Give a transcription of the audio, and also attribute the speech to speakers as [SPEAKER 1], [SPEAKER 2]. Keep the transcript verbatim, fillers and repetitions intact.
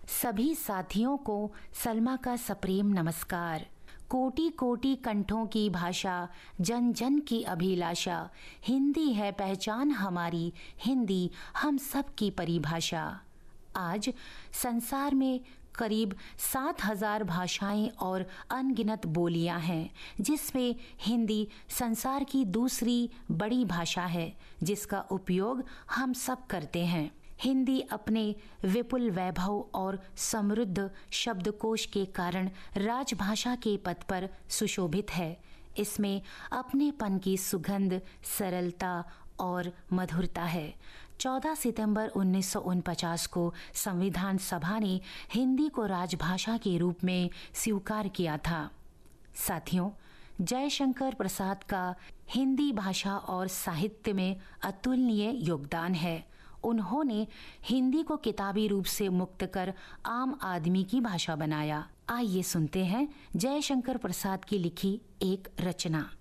[SPEAKER 1] सभी साथियों को सलमा का सप्रेम नमस्कार। कोटि कोटि कंठों की भाषा, जन जन की अभिलाषा, हिंदी है पहचान हमारी, हिंदी हम सब की परिभाषा। आज संसार में करीब सात हजार भाषाएं और अनगिनत बोलियां हैं, जिसमें हिंदी संसार की दूसरी बड़ी भाषा है जिसका उपयोग हम सब करते हैं। हिंदी अपने विपुल वैभव और समृद्ध शब्दकोश के कारण राजभाषा के पद पर सुशोभित है। इसमें अपनेपन की सुगंध, सरलता और मधुरता है। चौदह सितंबर उन्नीस सौ उनचास को संविधान सभा ने हिंदी को राजभाषा के रूप में स्वीकार किया था। साथियों, जयशंकर प्रसाद का हिंदी भाषा और साहित्य में अतुलनीय योगदान है। उन्होंने हिंदी को किताबी रूप से मुक्त कर आम आदमी की भाषा बनाया। आइए सुनते हैं जयशंकर प्रसाद की लिखी एक रचना।